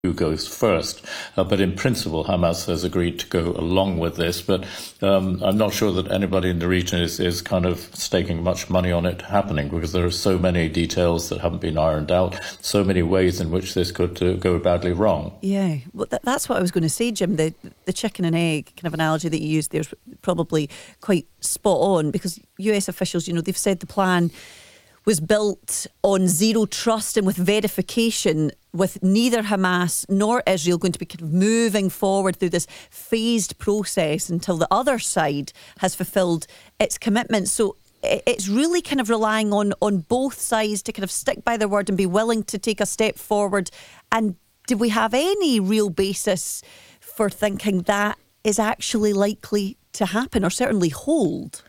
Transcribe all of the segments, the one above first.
who goes first. But in principle, Hamas has agreed to go along with this. But I'm not sure that anybody in the region is kind of staking much money on it happening, because there are so many details that haven't been ironed out, so many ways in which this could go badly wrong. Yeah, well, that's what I was going to say, Jim. The chicken and egg kind of analogy that you used there is probably quite spot on, because US officials, they've said the plan was built on zero trust and with verification, with neither Hamas nor Israel going to be kind of moving forward through this phased process until the other side has fulfilled its commitment. So it's really kind of relying on both sides to kind of stick by their word and be willing to take a step forward. And do we have any real basis for thinking that is actually likely to happen, or certainly hold?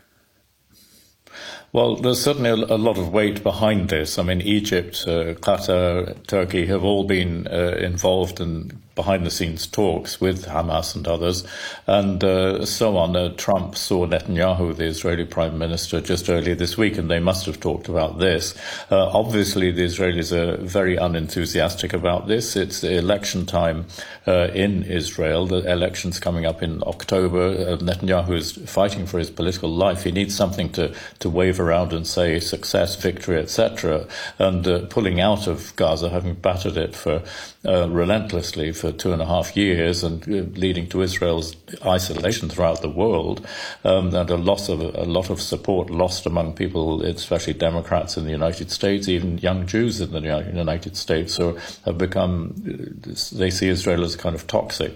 Well, there's certainly a lot of weight behind this. I mean, Egypt, Qatar, Turkey have all been involved in behind-the-scenes talks with Hamas and others, and so on. Trump saw Netanyahu, the Israeli Prime Minister, just earlier this week, and they must have talked about this. Obviously, the Israelis are very unenthusiastic about this. It's election time in Israel. The election's coming up in October. Netanyahu is fighting for his political life. He needs something to wave around and say success, victory, etc. And pulling out of Gaza, having battered it for relentlessly for 2.5 years, and leading to Israel's isolation throughout the world, and a lot of support lost among people, especially Democrats in the United States, even young Jews in the United States, who have become, they see Israel as kind of toxic.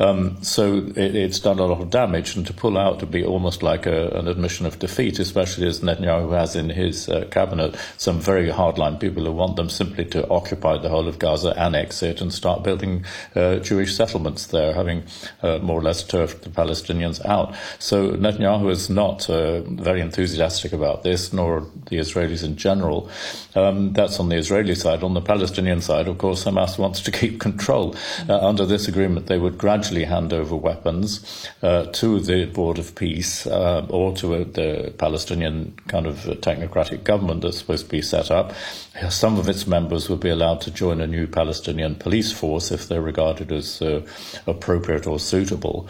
So it's done a lot of damage, and to pull out would be almost like an admission of defeat, especially as Netanyahu has in his cabinet some very hardline people who want them simply to occupy the whole of Gaza, annex it, and start building Jewish settlements there, having more or less turfed the Palestinians out. So Netanyahu is not very enthusiastic about this, nor the Israelis in general. That's on the Israeli side. On the Palestinian side, of course, Hamas wants to keep control. Under this agreement, they would gradually hand over weapons to the Board of Peace or to the Palestinian kind of technocratic government that's supposed to be set up. Some of its members would be allowed to join a new Palestinian police force if they're regarded as appropriate or suitable.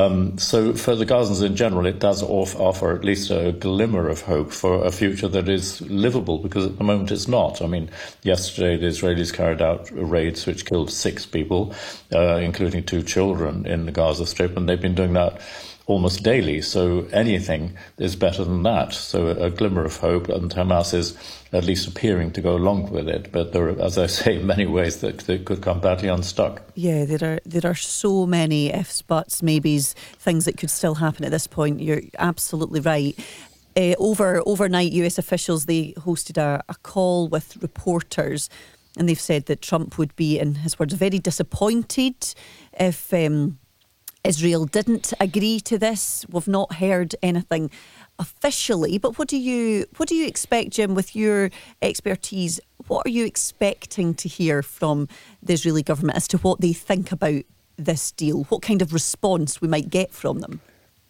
So for the Gazans in general, it does offer at least a glimmer of hope for a future that is livable, because at the moment it's not. I mean, yesterday the Israelis carried out raids which killed 6 people, including 2 children in the Gaza Strip, and they've been doing that almost daily. So anything is better than that. So a glimmer of hope, and Hamas is at least appearing to go along with it. But there are, as I say, many ways that they could come badly unstuck. Yeah, there are so many ifs, buts, maybes, things that could still happen at this point. You're absolutely right. Overnight, US officials, they hosted a call with reporters, and they've said that Trump would be, in his words, very disappointed if Israel didn't agree to this. We've not heard anything officially, but what do you expect, Jim, with your expertise? What are you expecting to hear from the Israeli government as to what they think about this deal? What kind of response we might get from them?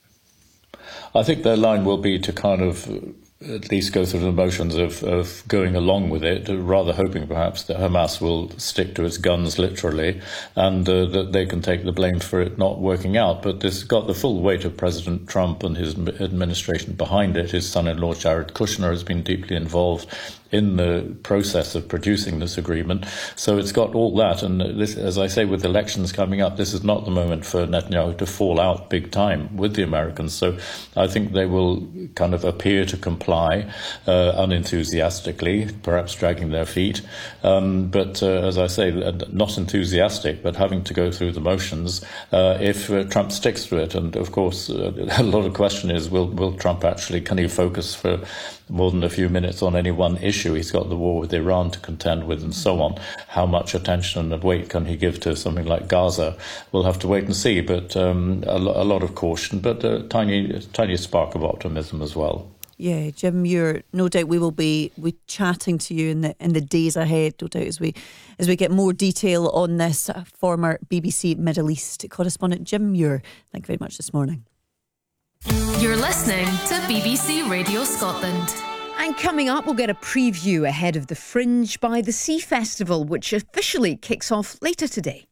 I think their line will be to kind of at least go through the motions of going along with it, rather hoping perhaps that Hamas will stick to its guns literally, and that they can take the blame for it not working out. But this got the full weight of President Trump and his administration behind it. His son-in-law, Jared Kushner, has been deeply involved in the process of producing this agreement. So it's got all that. And this, as I say, with elections coming up, this is not the moment for Netanyahu to fall out big time with the Americans. So I think they will kind of appear to comply unenthusiastically, perhaps dragging their feet. But as I say, not enthusiastic, but having to go through the motions if Trump sticks to it. And of course, a lot of question is, will Trump actually, can he focus for more than a few minutes on any one issue? He's got the war with Iran to contend with and so on. How much attention and weight can he give to something like Gaza? We'll have to wait and see, but a lot of caution, but a tiny spark of optimism as well. Yeah, Jim, no doubt we will be chatting to you in the days ahead, no doubt, as we get more detail on this. Former BBC Middle East correspondent Jim Muir, thank you very much this morning. You're listening to BBC Radio Scotland. And coming up, we'll get a preview ahead of the Fringe by the Sea Festival, which officially kicks off later today.